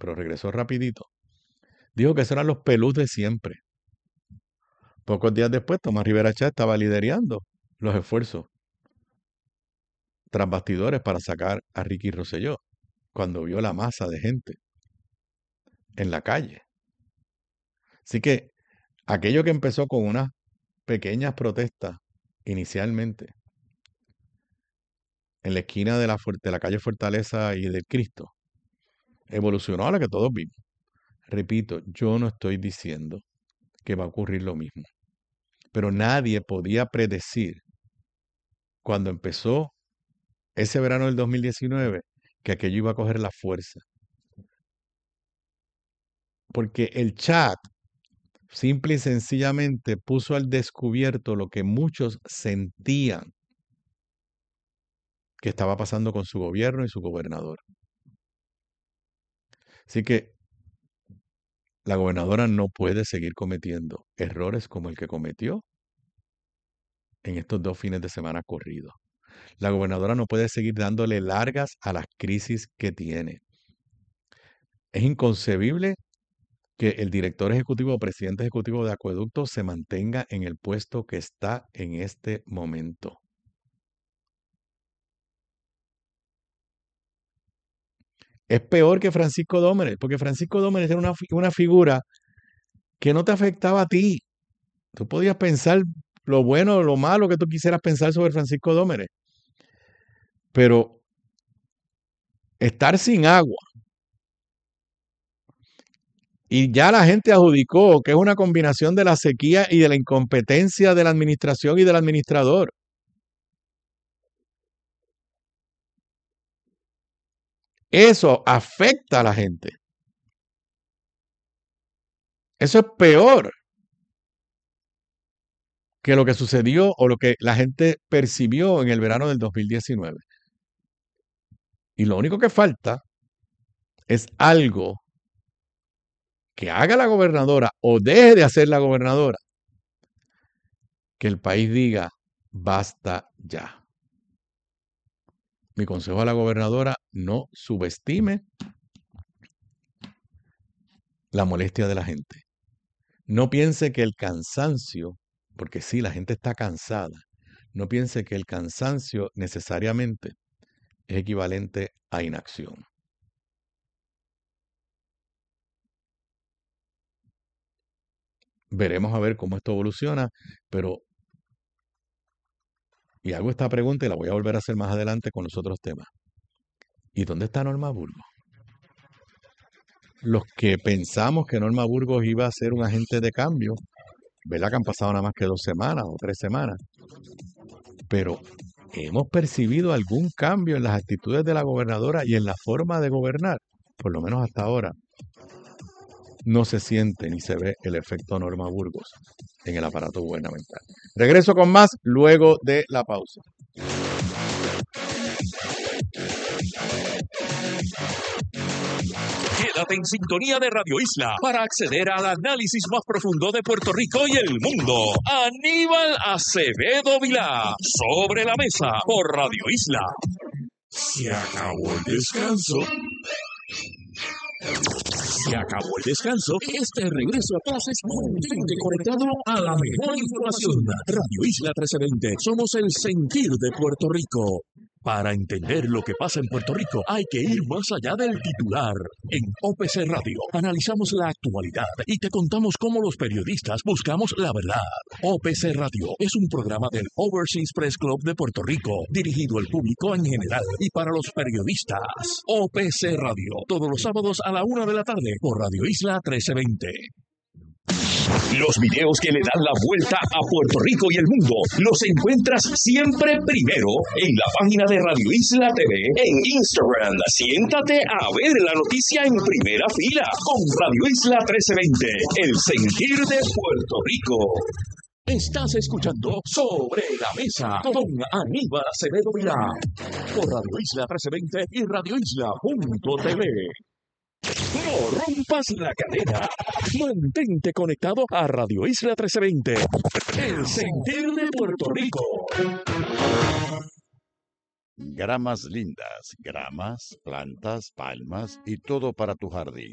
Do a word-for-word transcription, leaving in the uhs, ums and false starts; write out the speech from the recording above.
pero regresó rapidito. Dijo que esos eran los pelús de siempre. Pocos días después, Tomás Rivera Chá estaba liderando los esfuerzos tras bastidores para sacar a Ricky Rosselló, cuando vio la masa de gente en la calle. Así que aquello que empezó con unas pequeñas protestas inicialmente en la esquina de la, de la calle Fortaleza y del Cristo, evolucionó a lo que todos vimos. Repito, yo no estoy diciendo que va a ocurrir lo mismo, pero nadie podía predecir cuando empezó ese verano del dos mil diecinueve que aquello iba a coger la fuerza. Porque el chat simple y sencillamente puso al descubierto lo que muchos sentían que estaba pasando con su gobierno y su gobernador. Así que la gobernadora no puede seguir cometiendo errores como el que cometió en estos dos fines de semana corridos. La gobernadora no puede seguir dándole largas a las crisis que tiene. Es inconcebible que el director ejecutivo o presidente ejecutivo de Acueducto se mantenga en el puesto que está en este momento. Es peor que Francisco Dómenes, porque Francisco Dómenes era una, una figura que no te afectaba a ti. Tú podías pensar lo bueno o lo malo que tú quisieras pensar sobre Francisco Dómenes. Pero estar sin agua y ya la gente adjudicó que es una combinación de la sequía y de la incompetencia de la administración y del administrador. Eso afecta a la gente. Eso es peor que lo que sucedió o lo que la gente percibió en el verano del dos mil diecinueve. Y lo único que falta es algo que haga la gobernadora o deje de hacer la gobernadora, que el país diga, basta ya. Mi consejo a la gobernadora, no subestime la molestia de la gente. No piense que el cansancio, porque sí, la gente está cansada, no piense que el cansancio necesariamente es equivalente a inacción. Veremos a ver cómo esto evoluciona, pero, y hago esta pregunta y la voy a volver a hacer más adelante con los otros temas. ¿Y dónde está Norma Burgos? Los que pensamos que Norma Burgos iba a ser un agente de cambio, ¿verdad? Que han pasado nada más que dos semanas o tres semanas. Pero hemos percibido algún cambio en las actitudes de la gobernadora y en la forma de gobernar, por lo menos hasta ahora. No se siente ni se ve el efecto Norma Burgos en el aparato gubernamental. Regreso con más luego de la pausa. Quédate en sintonía de Radio Isla para acceder al análisis más profundo de Puerto Rico y el mundo. Aníbal Acevedo Vilá, sobre la mesa por Radio Isla. Se acabó el descanso. Se acabó el descanso. Este regreso a clases mantente conectado a la mejor información. Radio Isla trece veinte. Somos el sentir de Puerto Rico. Para entender lo que pasa en Puerto Rico, hay que ir más allá del titular. En O P C Radio analizamos la actualidad y te contamos cómo los periodistas buscamos la verdad. O P C Radio es un programa del Overseas Press Club de Puerto Rico, dirigido al público en general y para los periodistas. O P C Radio, todos los sábados a la una de la tarde por Radio Isla trece veinte. Los videos que le dan la vuelta a Puerto Rico y el mundo los encuentras siempre primero en la página de Radio Isla T V en Instagram. Siéntate a ver la noticia en primera fila con Radio Isla trece veinte, el sentir de Puerto Rico. Estás escuchando Sobre la Mesa con Aníbal Acevedo Vilá por Radio Isla trece veinte y Radio Isla punto t v. No rompas la cadena. Mantente conectado a Radio Isla trece veinte, el sentir de Puerto Rico. Gramas lindas, gramas, plantas, palmas y todo para tu jardín.